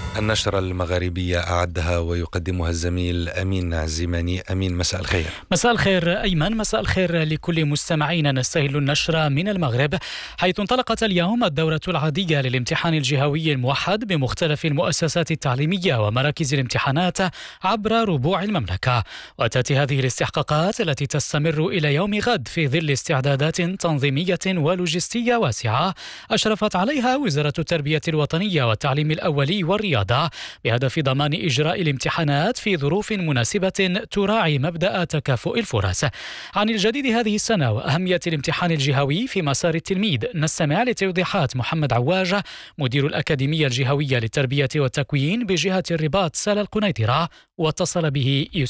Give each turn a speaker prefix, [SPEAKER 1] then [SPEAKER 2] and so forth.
[SPEAKER 1] النشرة المغاربية أعدها ويقدمها الزميل أمين عزيماني. أمين، مساء الخير.
[SPEAKER 2] مساء الخير أيمن، مساء الخير لكل مستمعينا. نستهل النشرة من المغرب، حيث انطلقت اليوم الدورة العادية للامتحان الجهوي الموحد بمختلف المؤسسات التعليمية ومراكز الامتحانات عبر ربوع المملكة. وتأتي هذه الاستحقاقات التي تستمر إلى يوم غد في ظل استعدادات تنظيمية ولوجستية واسعة أشرفت عليها وزارة التربية الوطنية والتعليم الأولي والرياضة، بهدف ضمان إجراء الامتحانات في ظروف مناسبة تراعي مبدأ تكافؤ الفرص. عن الجديد هذه السنة وأهمية الامتحان الجهوي في مسار التلميذ، نستمع لتوضيحات محمد عواج، مدير الأكاديمية الجهوية للتربية والتكوين بجهة الرباط سال القنيطرة، واتصل به